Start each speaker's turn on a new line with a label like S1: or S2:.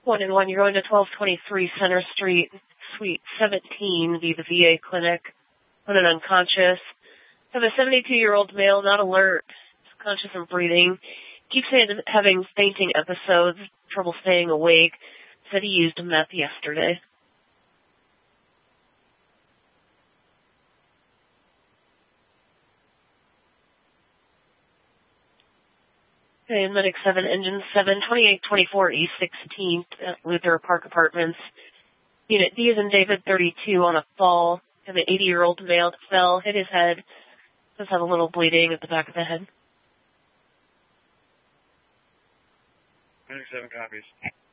S1: 1 and 1, you're going to 1223 Center Street, Suite 17, the VA clinic. On an unconscious. Have a 72-year-old male, not alert, conscious and breathing. Keeps having fainting episodes, trouble staying awake. Said he used meth yesterday. Okay, Medic 7, Engine 7, 2824 East 16th at Luther Park Apartments. Unit D is in David 32 on a fall. And an 80-year-old male that fell, hit his head. Does have a little bleeding at the back of the head.
S2: 97 copies.